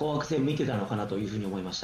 紅白戦もいけたのかなというふうに思いました。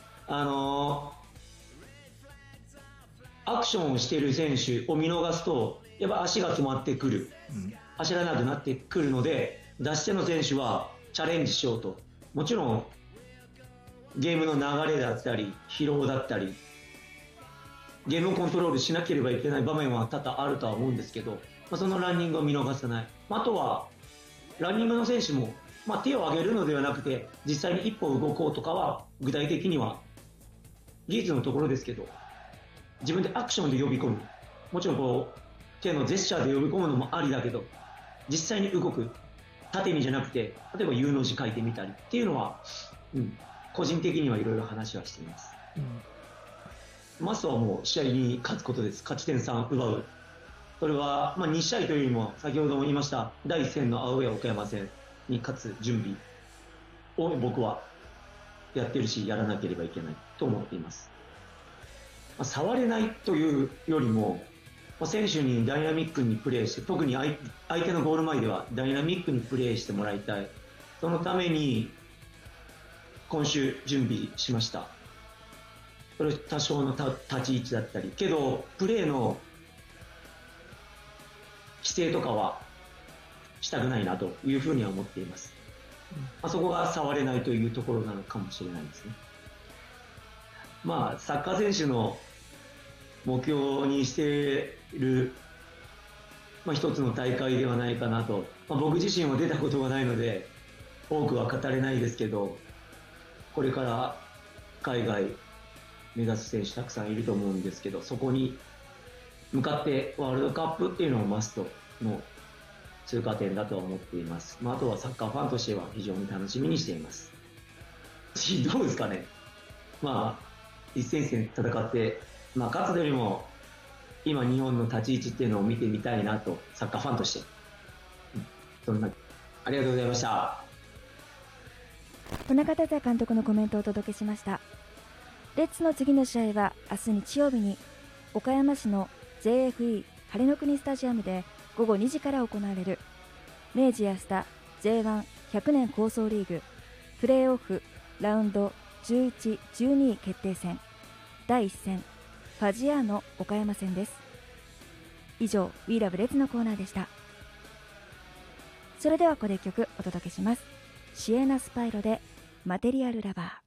アクションをしている選手を見逃すとやっぱ足が止まってくる、走らなくなってくるので、出しての選手はチャレンジしようと、もちろんゲームの流れだったり疲労だったりゲームをコントロールしなければいけない場面は多々あるとは思うんですけど、そのランニングを見逃さない、あとはランニングの選手も、手を挙げるのではなくて実際に一歩動こうとかは具体的には技術のところですけど、自分でアクションで呼び込む、もちろんこう手のジェスチャーで呼び込むのもありだけど、実際に動く、縦にじゃなくて例えば U の字書いてみたりっていうのは、個人的にはいろいろ話はしています。マストはもう試合に勝つことです。勝ち点3奪う。それは、2試合というよりも先ほども言いました第1戦のアウェー岡山戦に勝つ準備を僕はやってるし、やらなければいけないと思っています。触れないというよりも、選手にダイナミックにプレーして、特に相手のゴール前ではダイナミックにプレーしてもらいたい。そのために今週準備しました。それ多少の立ち位置だったりけど、プレーの規制とかはしたくないなというふうには思っています。そこが触れないというところなのかもしれないですね。サッカー選手の目標にしている、一つの大会ではないかなと、僕自身は出たことがないので多くは語れないですけど、これから海外目指す選手たくさんいると思うんですけど、そこに向かってワールドカップっていうのもマストの通過点だとは思っています。あとはサッカーファンとしては非常に楽しみにしています。どうですかね。一戦一戦戦って、勝つよりも今日本の立ち位置っていうのを見てみたいなと、サッカーファンとして、そんなありがとうございました。 田中達也監督のコメントをお届けしました。レッズの次の試合は明日日曜日に岡山市の JFE 晴れの国スタジアムで午後2時から行われる明治安田 J1100 年構想リーグプレーオフラウンド11、12決定戦第1戦ファジアーノ岡山戦です。以上 We Love Reds のコーナーでした。それではここで1曲お届けします。シエナ・スパイロでマテリアルラバー。